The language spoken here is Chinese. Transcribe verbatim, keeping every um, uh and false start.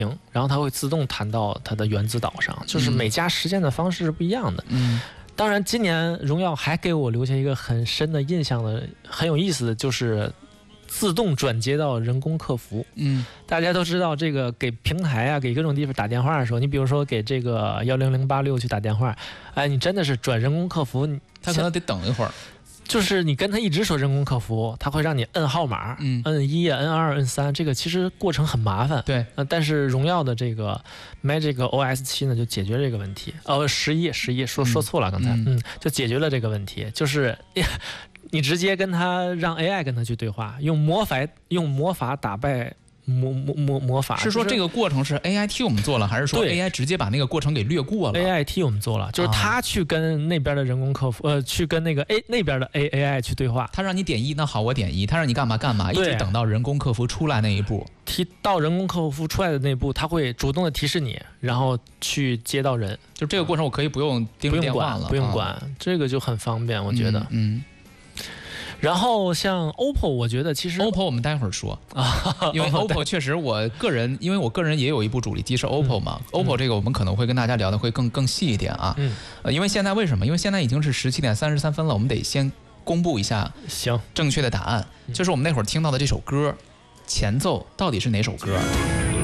然后它会自动弹到它的原子岛上，就是每家实现的方式是不一样的。 嗯， 当然，今年荣耀还给我留下一个很深的印象的、很有意思的，就是自动转接到人工客服。 嗯， 大家都知道，这个给平台啊、给各种地方打电话的时候，你比如说给这个幺零零八六去打电话，哎，你真的是转人工客服， 他可能得等一会儿。 就是你跟他一直说人工客服，他会让你摁号码， 嗯， 摁一、摁二、摁三，这个其实过程很麻烦。 对， 呃，但是荣耀的这个 Magic O S 七呢，就解决这个问题。哦，十一十一说说错了，刚才，嗯, 嗯，就解决了这个问题，就是你直接跟他让 A I 跟他去对话，用魔法用魔法打败。魔魔魔魔法是说这个过程是 A I 替我们做了，还是说 A I 直接把那个过程给略过了 ？A I 替我们做了，就是他去跟那边的人工客服，呃，去跟那个 A 那边的 A A I 去对话。 他让你点一，那好，我点一；他让你干嘛干嘛，一直等到人工客服出来那一步。 提到人工客服出来的那一步，他会主动的提示你，然后去接到人。 就这个过程，我可以不用盯着电话了， 不用管，啊、这个就很方便，我觉得。 嗯。嗯然后像 O P P O， 我觉得其实 O P P O 我们待会儿说啊，因为 O P P O 确实我个人，因为我个人也有一部主力机是 O P P O 嘛、嗯、，O P P O 这个我们可能会跟大家聊的会更更细一点啊。嗯，呃，因为现在为什么？因为现在已经是十七点三十三分了，我们得先公布一下行正确的答案，就是我们那会儿听到的这首歌前奏到底是哪首歌？